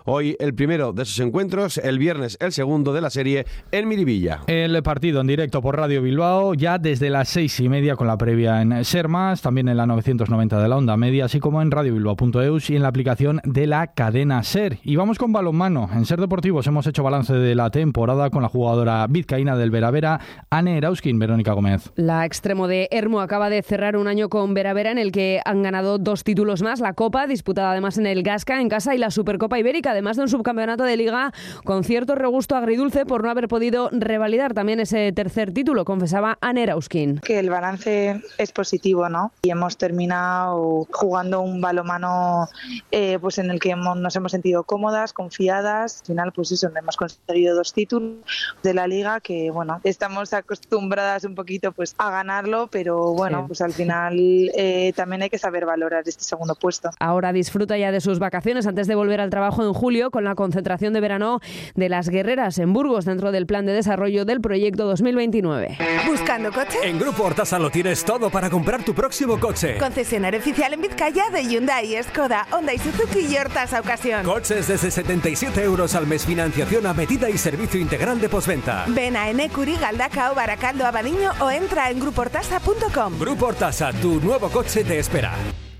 Hoy el primero de esos encuentros, el viernes el segundo de la serie en Miribilla. El partido en directo por Radio Bilbao ya desde las 6:30 con la previa en Ser Más, también en la 990 de la onda media, así como en radiobilbao.eus y en la aplicación de la cadena Ser. Y vamos con balonmano. En Ser Deportivos hemos hecho balance de la temporada con la jugadora vizcaína del Veravera, Ane Erauskin. Verónica Gómez. La extremo de Ermo acaba de cerrar un año con Veravera en el que han ganado 2 títulos más, la Copa, disputada además en el Gasca en casa, y la Supercopa Ibérica, además de un subcampeonato de Liga con cierto regusto agridulce por no haber podido revalidar también ese tercer título, confesaba Ane Erauskin. Que el balance es positivo, ¿no? Y hemos terminado jugando un balonmano pues en el que nos hemos sentido cómodas, confiadas. Al final, pues eso, hemos conseguido 2 títulos de la Liga que, bueno, estamos acostumbradas un poquito pues a ganarlo, pero bueno, pues al final también hay que saber valorar este segundo puesto. Ahora disfruta ya de sus vacaciones antes de volver al trabajo en julio con la concentración de verano de las guerreras en Burgos dentro del plan de desarrollo del proyecto 2029. ¿Buscando coche? En Grupo Hortasa lo tienes todo para comprar tu próximo coche. Concesionario oficial en Vizcaya de Hyundai, Skoda, Honda y Suzuki y Hortasa Ocasión. Coches desde 77 € al mes, financiación a medida y servicio integral de postventa. Ven a Enecuri, Galdacao, Baracaldo, Abadiño o entra en grupohortasa.com. Grupo Hortasa, tu nuevo coche te espera.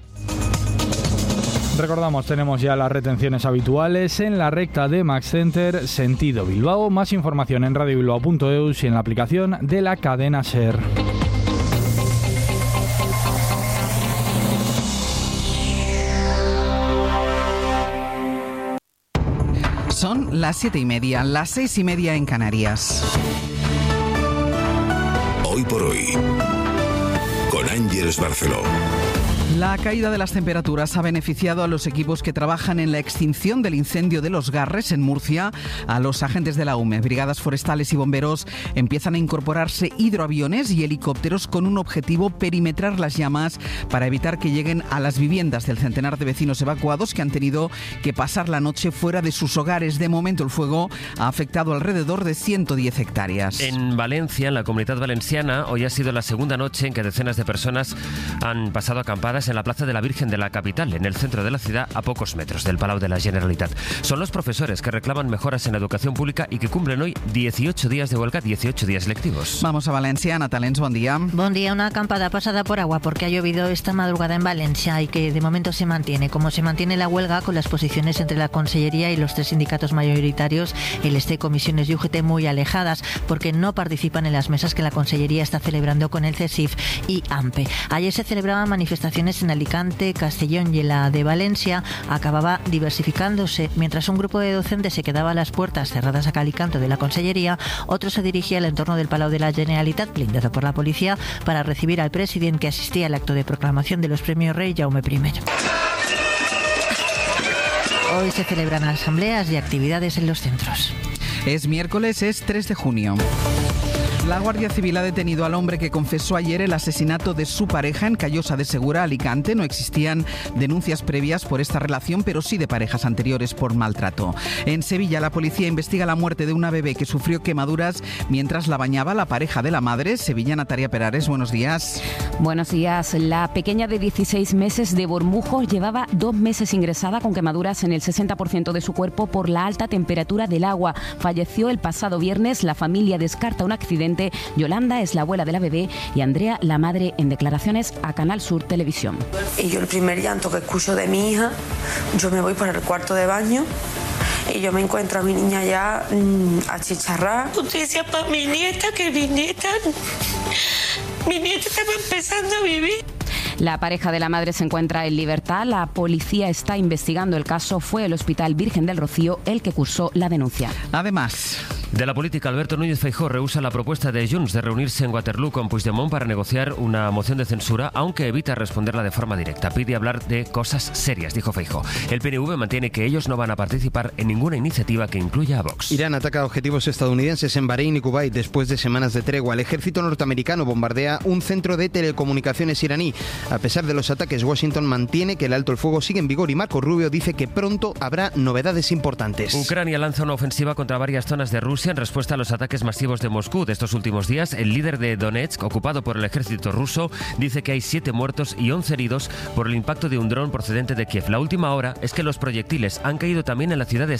Recordamos, tenemos ya las retenciones habituales en la recta de Max Center, sentido Bilbao. Más información en radiobilbao.eus y en la aplicación de la cadena Ser. Son las 7:30, las 6:30 en Canarias. Hoy por hoy, con Ángeles Barceló. La caída de las temperaturas ha beneficiado a los equipos que trabajan en la extinción del incendio de Los Garres en Murcia. A los agentes de la UME, brigadas forestales y bomberos empiezan a incorporarse hidroaviones y helicópteros con un objetivo: perimetrar las llamas para evitar que lleguen a las viviendas del centenar de vecinos evacuados que han tenido que pasar la noche fuera de sus hogares. De momento el fuego ha afectado alrededor de 110 hectáreas. En Valencia, en la Comunidad Valenciana, hoy ha sido la segunda noche en que decenas de personas han pasado acampadas en la Plaza de la Virgen de la capital, en el centro de la ciudad, a pocos metros del Palau de la Generalitat. Son los profesores que reclaman mejoras en la educación pública y que cumplen hoy 18 días de huelga, 18 días lectivos. Vamos a Valencia. Ana Talens, buen día. Buen día. Una acampada pasada por agua porque ha llovido esta madrugada en Valencia y que de momento se mantiene. Como se mantiene la huelga, con las posiciones entre la Consellería y los 3 sindicatos mayoritarios, el ST, Comisiones y UGT, muy alejadas porque no participan en las mesas que la Consellería está celebrando con el CESIF y AMPE. Ayer se celebraban manifestaciones en Alicante, Castellón y la de Valencia acababa diversificándose. Mientras un grupo de docentes se quedaba a las puertas cerradas a cal y canto de la Consellería, otro se dirigía al entorno del Palau de la Generalitat, blindado por la policía, para recibir al presidente que asistía al acto de proclamación de los premios Rey Jaume I. Hoy se celebran asambleas y actividades en los centros. Es miércoles, es 3 de junio. La Guardia Civil ha detenido al hombre que confesó ayer el asesinato de su pareja en Callosa de Segura, Alicante. No existían denuncias previas por esta relación, pero sí de parejas anteriores por maltrato. En Sevilla, la policía investiga la muerte de una bebé que sufrió quemaduras mientras la bañaba la pareja de la madre. Sevillana Taria Perares, buenos días. Buenos días. La pequeña de 16 meses de Bormujos llevaba 2 meses ingresada con quemaduras en el 60% de su cuerpo por la alta temperatura del agua. Falleció el pasado viernes. La familia descarta un accidente. Yolanda es la abuela de la bebé y Andrea, la madre, en declaraciones a Canal Sur Televisión. Y yo el primer llanto que escucho de mi hija, yo me voy para el cuarto de baño y yo me encuentro a mi niña ya achicharrada. Justicia para mi nieta, que mi nieta estaba empezando a vivir. La pareja de la madre se encuentra en libertad. La policía está investigando el caso. Fue el Hospital Virgen del Rocío el que cursó la denuncia. Además, de la política, Alberto Núñez Feijóo rehúsa la propuesta de Junts de reunirse en Waterloo con Puigdemont para negociar una moción de censura, aunque evita responderla de forma directa. Pide hablar de cosas serias, dijo Feijóo. El PNV mantiene que ellos no van a participar en ninguna iniciativa que incluya a Vox. Irán ataca objetivos estadounidenses en Bahrein y Kuwait después de semanas de tregua. El ejército norteamericano bombardea un centro de telecomunicaciones iraní. A pesar de los ataques, Washington mantiene que el alto el fuego sigue en vigor y Marco Rubio dice que pronto habrá novedades importantes. Ucrania lanza una ofensiva contra varias zonas de Rusia Rusia en respuesta a los ataques masivos de Moscú de estos últimos días. El líder de Donetsk, ocupado por el ejército ruso, dice que hay 7 muertos y 11 heridos por el impacto de un dron procedente de Kiev. La última hora es que los proyectiles han caído también en la ciudad de